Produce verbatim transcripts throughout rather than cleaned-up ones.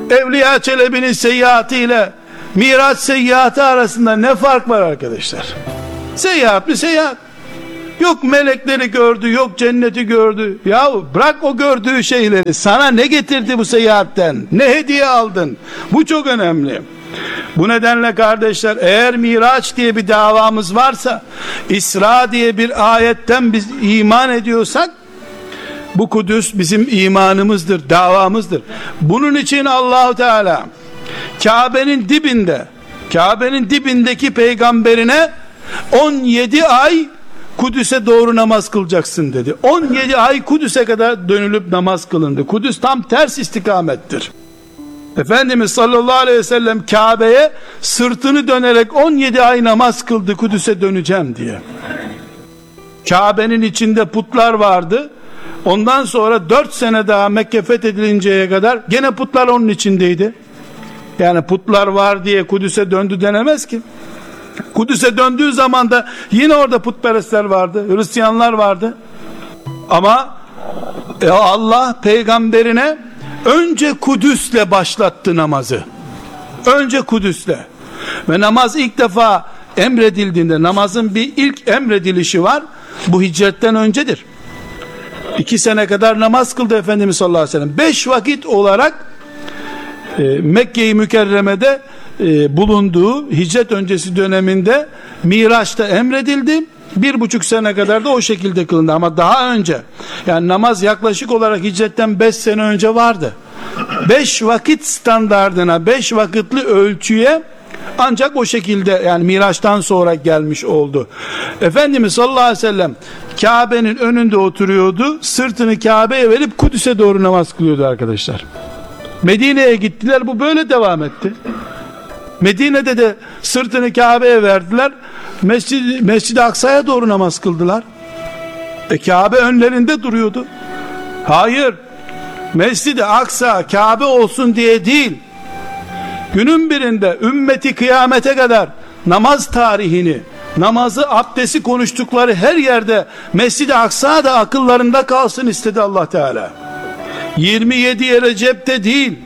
Evliya Çelebi'nin seyyahati ile Miraç seyyahati arasında ne fark var arkadaşlar? Seyahat bir seyahat. Yok melekleri gördü, yok cenneti gördü. Yahu bırak o gördüğü şeyleri. Sana ne getirdi bu seyahatten? Ne hediye aldın? Bu çok önemli. Bu nedenle kardeşler, eğer Miraç diye bir davamız varsa, İsra diye bir ayetten biz iman ediyorsak, bu Kudüs bizim imanımızdır, davamızdır. Bunun için Allahu Teala Kabe'nin dibinde, Kabe'nin dibindeki peygamberine on yedi ay Kudüs'e doğru namaz kılacaksın dedi. on yedi ay Kudüs'e kadar dönülüp namaz kılındı. Kudüs tam ters istikamettir. Efendimiz sallallahu aleyhi ve sellem Kabe'ye sırtını dönerek on yedi ay namaz kıldı, Kudüs'e döneceğim diye. Kabe'nin içinde putlar vardı. Ondan sonra dört sene daha Mekke fethedilinceye kadar gene putlar onun içindeydi. Yani putlar var diye Kudüs'e döndü denemez ki. Kudüs'e döndüğü zaman da yine orada putperestler vardı, Hristiyanlar vardı. Ama e Allah peygamberine önce Kudüs'le başlattı namazı. Önce Kudüs'le. Ve namaz ilk defa emredildiğinde, namazın bir ilk emredilişi var. Bu hicretten öncedir. İki sene kadar namaz kıldı Efendimiz sallallahu aleyhi ve sellem. Beş vakit olarak e, Mekke-i Mükerreme'de e, bulunduğu hicret öncesi döneminde Miraç'ta emredildi. Bir buçuk sene kadar da o şekilde kılındı. Ama daha önce, yani namaz yaklaşık olarak hicretten beş sene önce vardı. Beş vakit standardına, beş vakitli ölçüye ancak o şekilde, yani Miraç'tan sonra gelmiş oldu. Efendimiz sallallahu aleyhi ve sellem Kabe'nin önünde oturuyordu, sırtını Kabe'ye verip Kudüs'e doğru namaz kılıyordu arkadaşlar. Medine'ye gittiler, bu böyle devam etti. Medine'de de sırtını Kabe'ye verdiler, Mescid-i Mescid-i Aksa'ya doğru namaz kıldılar. E Kabe önlerinde duruyordu. Hayır, Mescid-i Aksa Kabe olsun diye değil, günün birinde ümmeti kıyamete kadar namaz tarihini, namazı, abdesti konuştukları her yerde Mescid-i Aksa da akıllarında kalsın istedi Allah Teala. yirmi yedi Recep'te değil,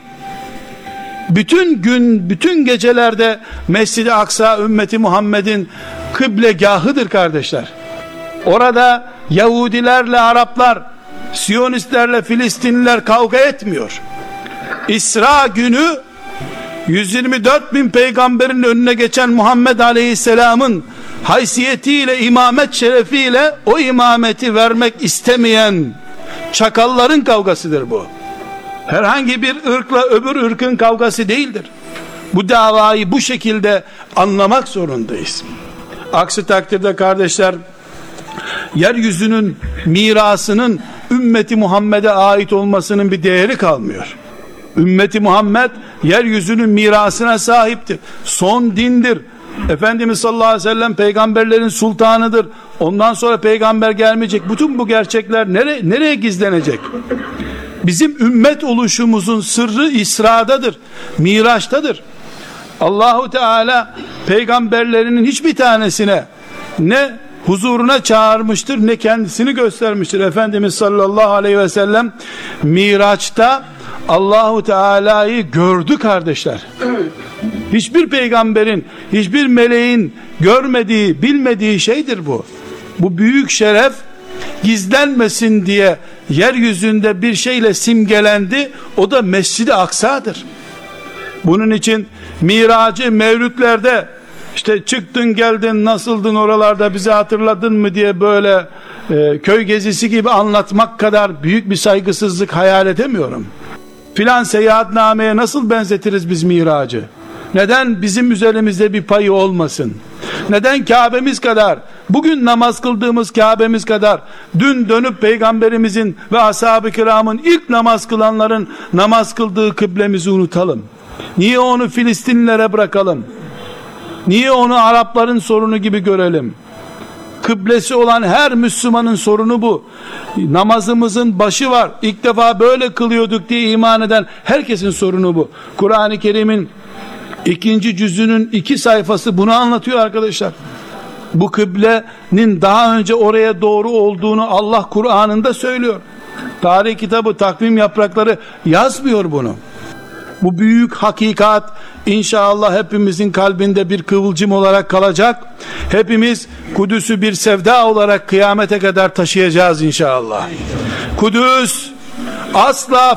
bütün gün, bütün gecelerde Mescid-i Aksa ümmeti Muhammed'in kıblegahıdır kardeşler. Orada Yahudilerle Araplar, Siyonistlerle Filistinliler kavga etmiyor. İsra günü yüz yirmi dört bin peygamberin önüne geçen Muhammed Aleyhisselam'ın haysiyetiyle, imamet şerefiyle o imameti vermek istemeyen çakalların kavgasıdır bu. Herhangi bir ırkla öbür ırkın kavgası değildir. Bu davayı bu şekilde anlamak zorundayız. Aksi takdirde kardeşler, yeryüzünün mirasının ümmeti Muhammed'e ait olmasının bir değeri kalmıyor. Ümmeti Muhammed yeryüzünün mirasına sahiptir. Son dindir. Efendimiz sallallahu aleyhi ve sellem peygamberlerin sultanıdır. Ondan sonra peygamber gelmeyecek. Bütün bu gerçekler nereye, nereye gizlenecek? Bizim ümmet oluşumuzun sırrı İsra'dadır, Miraç'tadır. Allahu Teala peygamberlerinin hiçbir tanesine ne huzuruna çağırmıştır, ne kendisini göstermiştir. Efendimiz sallallahu aleyhi ve sellem Miraç'ta Allahu Teala'yı gördü kardeşler. Hiçbir peygamberin, hiçbir meleğin görmediği, bilmediği şeydir bu. Bu büyük şeref gizlenmesin diye yeryüzünde bir şeyle simgelendi. O da Mescid-i Aksa'dır. Bunun için miracı mevlütlerde, işte çıktın geldin, nasıldın oralarda, bizi hatırladın mı diye böyle e, köy gezisi gibi anlatmak kadar büyük bir saygısızlık hayal edemiyorum. Filan seyahatnameye nasıl benzetiriz biz miracı? Neden bizim üzerimizde bir payı olmasın? Neden Kabe'miz kadar, bugün namaz kıldığımız Kabe'miz kadar, dün dönüp peygamberimizin ve ashab-ı kiramın ilk namaz kılanların namaz kıldığı kıblemizi unutalım? Niye onu Filistinlilere bırakalım? Niye onu Arapların sorunu gibi görelim? Kıblesi olan her Müslümanın sorunu bu. Namazımızın başı var. İlk defa böyle kılıyorduk diye iman eden herkesin sorunu bu. Kur'an-ı Kerim'in ikinci cüzünün iki sayfası bunu anlatıyor arkadaşlar. Bu kıblenin daha önce oraya doğru olduğunu Allah Kur'an'ında söylüyor. Tarih kitabı, takvim yaprakları yazmıyor bunu. Bu büyük hakikat inşallah hepimizin kalbinde bir kıvılcım olarak kalacak. Hepimiz Kudüs'ü bir sevda olarak kıyamete kadar taşıyacağız inşallah. Kudüs asla